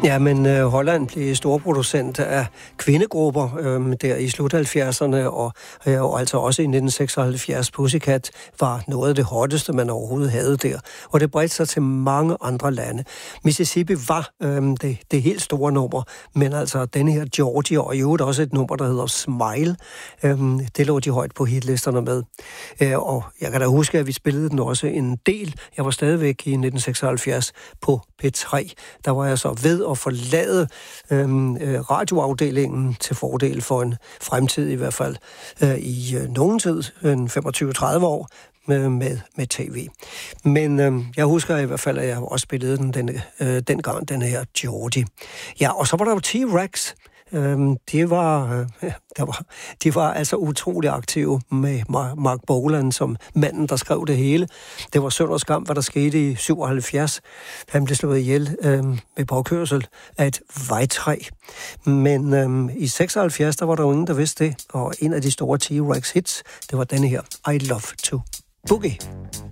Ja, men Holland blev storproducent af kvindegrupper der i slut 70'erne, og altså også i 1976. Pussycat var noget af det hotteste, man overhovedet havde der. Og det bredte sig til mange andre lande. Mississippi var det helt store nummer, men altså denne her Georgia, og i øvrigt også et nummer, der hedder Smile, det lå de højt på hitlisterne med. Og jeg kan da huske, at vi spillede den også en del. Jeg var stadigvæk i 1976 på P3. Der var jeg så ved at forlade radioafdelingen til fordel for en fremtid i hvert fald i nogen tid, 25-30 år, med tv. Men jeg husker i hvert fald, at jeg også spillede dengang, den her Geordie. Ja, og så var der jo T-Rex. De var altså utrolig aktive med Mark Bolan som manden, der skrev det hele. Det var synd og skam, hvad der skete i 77. Han blev slået ihjel med påkørsel af et vejtræ. Men i 76, der var der jo ingen, der vidste det. Og en af de store T-Rex hits, det var denne her, I Love to Boogie.